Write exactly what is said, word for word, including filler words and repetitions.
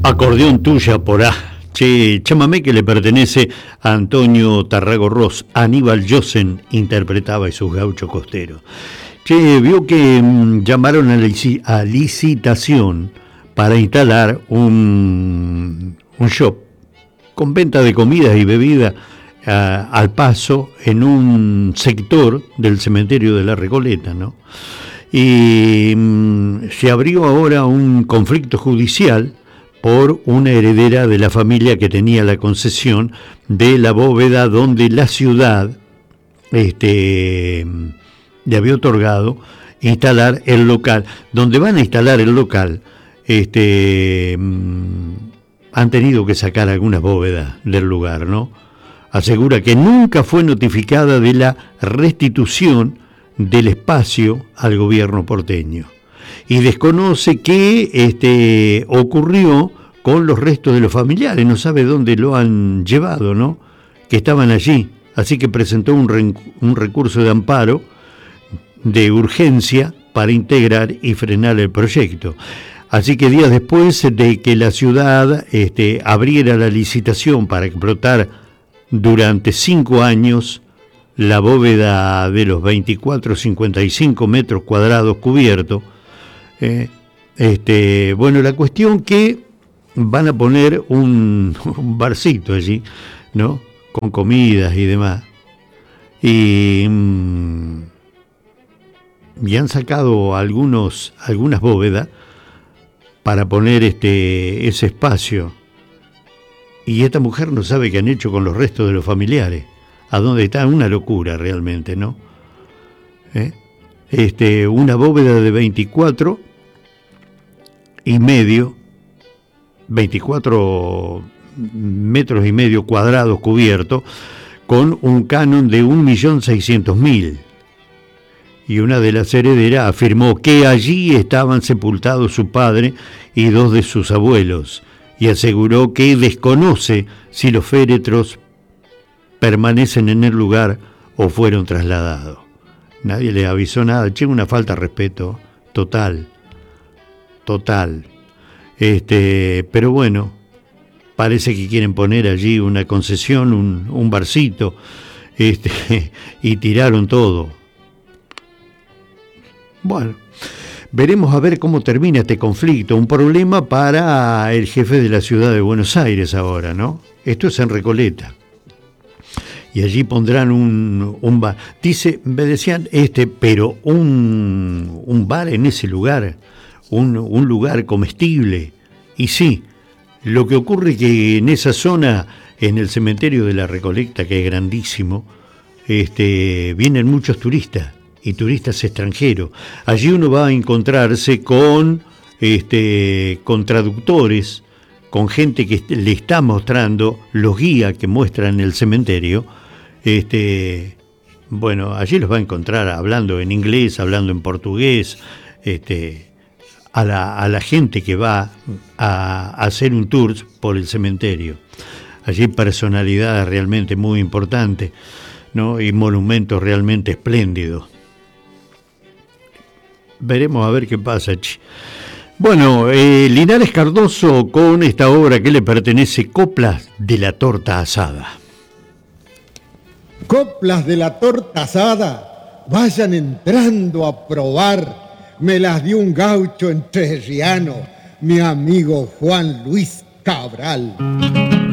Acordeón tuya por A. Che, chamamé que le pertenece a Antonio Tarrago Ross. Aníbal Jossen interpretaba y sus gauchos costeros. Che, vio que mmm, llamaron a, lici- a licitación para instalar un, un shop con venta de comidas y bebidas a, al paso en un sector del cementerio de la Recoleta, ¿no? Y mmm, se abrió ahora un conflicto judicial por una heredera de la familia que tenía la concesión de la bóveda donde la ciudad este, le había otorgado instalar el local. Donde van a instalar el local, este, han tenido que sacar algunas bóvedas del lugar, ¿no? Asegura que nunca fue notificada de la restitución del espacio al gobierno porteño. Y desconoce qué este, ocurrió con los restos de los familiares, no sabe dónde lo han llevado, ¿no? Que estaban allí, así que presentó un, re, un recurso de amparo de urgencia para integrar y frenar el proyecto. Así que días después de que la ciudad este, abriera la licitación para explotar durante cinco años la bóveda de los veinticuatro a cincuenta y cinco metros cuadrados cubiertos, Eh, este, bueno, la cuestión que van a poner un, un barcito allí, ¿no? Con comidas y demás. Y, mm, y han sacado algunos, algunas bóvedas para poner este, ese espacio. Y esta mujer no sabe qué han hecho con los restos de los familiares. ¿A dónde está? Una locura realmente, ¿no? ¿Eh? Este, una bóveda de veinticuatro y medio, veinticuatro metros y medio cuadrados cubiertos, con un canon de un millón seiscientos mil. Y una de las herederas afirmó que allí estaban sepultados su padre y dos de sus abuelos, y aseguró que desconoce si los féretros permanecen en el lugar o fueron trasladados. Nadie le avisó nada. Che, una falta de respeto total, total. Este, pero bueno, parece que quieren poner allí una concesión, un, un barcito, este, y tiraron todo. Bueno, veremos a ver cómo termina este conflicto. Un problema para el jefe de la ciudad de Buenos Aires ahora, ¿no? Esto es en Recoleta. Y allí pondrán un, un bar. Dice, me decían, este, pero un, un bar en ese lugar, un, un lugar comestible. Y sí, lo que ocurre es que en esa zona, en el cementerio de la Recoleta, que es grandísimo, este, vienen muchos turistas, y turistas extranjeros. Allí uno va a encontrarse con, este, con traductores, con gente que le está mostrando los guías que muestran el cementerio. Este, bueno, allí los va a encontrar hablando en inglés, hablando en portugués, este, a la, a la gente que va a, a hacer un tour por el cementerio. Allí personalidades realmente muy importantes, ¿no? Y monumentos realmente espléndidos. Veremos a ver qué pasa, che. Bueno, eh, Linares Cardoso con esta obra que le pertenece, Coplas de la Torta Asada. Coplas de la torta asada, vayan entrando a probar, me las dio un gaucho entrerriano, mi amigo Juan Luis Cabral.